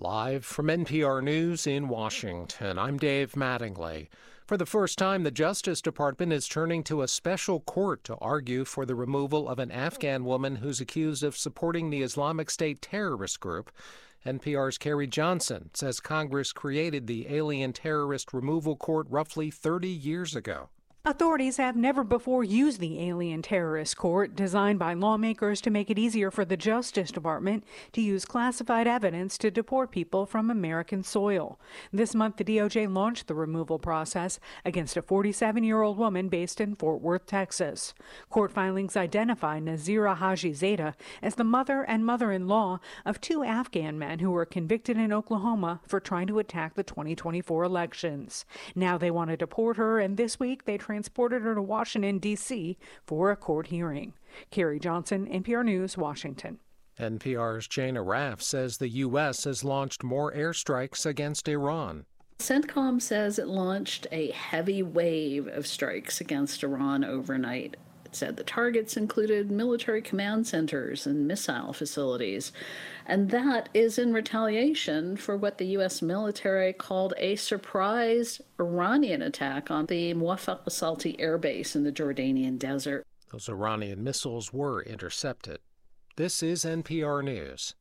Live from NPR News in Washington, I'm Dave Mattingly. For the first time, the Justice Department is turning to a special court to argue for the removal of an Afghan woman who's accused of supporting the Islamic State terrorist group. NPR's Carrie Johnson says Congress created the Alien Terrorist Removal Court roughly 30 years ago. Authorities have never before used the Alien Terrorist Court, designed by lawmakers to make it easier for the Justice Department to use classified evidence to deport people from American soil. This month, the DOJ launched the removal process against a 47-year-old woman based in Fort Worth, Texas. Court filings identify Nazira Haji Zeta as the mother and mother-in-law of two Afghan men who were convicted in Oklahoma for trying to attack the 2024 elections. Now they want to deport her, and this week they transported her to Washington, D.C. for a court hearing. Carrie Johnson, NPR News, Washington. NPR's Jana Raff says the U.S. has launched more airstrikes against Iran. CENTCOM says it launched a heavy wave of strikes against Iran overnight. It said the targets included military command centers and missile facilities. And that is in retaliation for what the U.S. military called a surprise Iranian attack on the Muwaffaq al-Salti air base in the Jordanian desert. Those Iranian missiles were intercepted. This is NPR News.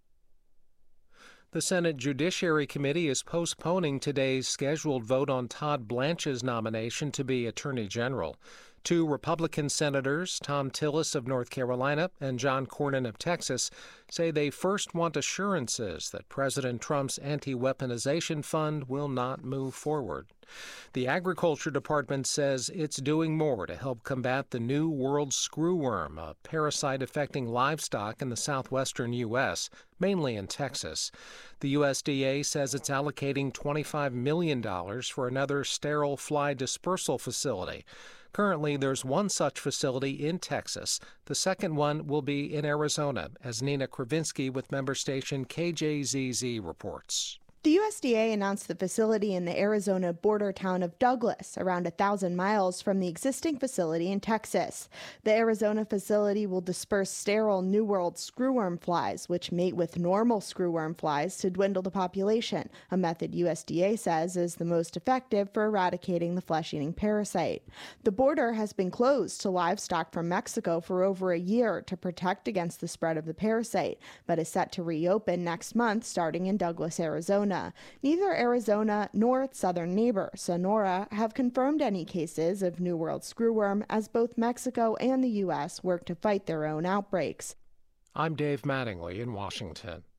The Senate Judiciary Committee is postponing today's scheduled vote on Todd Blanche's nomination to be Attorney General. Two Republican senators, Thom Tillis of North Carolina and John Cornyn of Texas, say they first want assurances that President Trump's anti-weaponization fund will not move forward. The Agriculture Department says it's doing more to help combat the New World screwworm, a parasite affecting livestock in the southwestern U.S., mainly in Texas. The USDA says it's allocating $25 million for another sterile fly dispersal facility. Currently, there's one such facility in Texas. The second one will be in Arizona, as Nina Kravinsky with member station KJZZ reports. The USDA announced the facility in the Arizona border town of Douglas, around 1,000 miles from the existing facility in Texas. The Arizona facility will disperse sterile New World screwworm flies, which mate with normal screwworm flies to dwindle the population, a method USDA says is the most effective for eradicating the flesh-eating parasite. The border has been closed to livestock from Mexico for over a year to protect against the spread of the parasite, but is set to reopen next month, starting in Douglas, Arizona. Neither Arizona nor its southern neighbor, Sonora, have confirmed any cases of New World screwworm, as both Mexico and the U.S. work to fight their own outbreaks. I'm Dave Mattingly in Washington.